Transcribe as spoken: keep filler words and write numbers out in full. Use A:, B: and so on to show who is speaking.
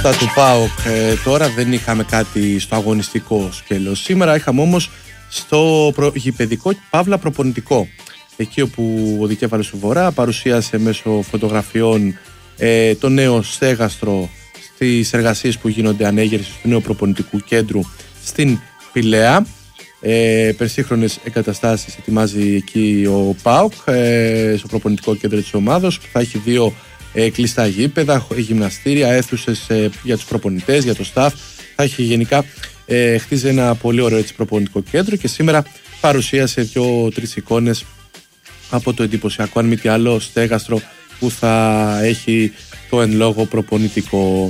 A: του ΠΑΟΚ ε, τώρα δεν είχαμε κάτι στο αγωνιστικό σκέλος. Σήμερα είχαμε όμως στο προ... γηπεδικό παύλα προπονητικό. Εκεί όπου ο δικέφαλος του Βορρά παρουσίασε μέσω φωτογραφιών ε, το νέο στέγαστρο στις εργασίες που γίνονται ανέγερσης του νέου προπονητικού κέντρου στην Πηλαία. Ε, περσύγχρονες εγκαταστάσεις ετοιμάζει εκεί ο ΠΑΟΚ ε, στο προπονητικό κέντρο της ομάδος, που θα έχει δύο ε, κλειστά γήπεδα, γυμναστήρια, αίθουσες ε, για τους προπονητές, για το staff. Θα έχει γενικά ε, χτίζει ένα πολύ ωραίο έτσι, προπονητικό κέντρο, και σήμερα παρουσίασε δύο-τρεις εικόνες από το εντυπωσιακό, αν μη τι άλλο, στέγαστρο που θα έχει το εν λόγω προπονητικό.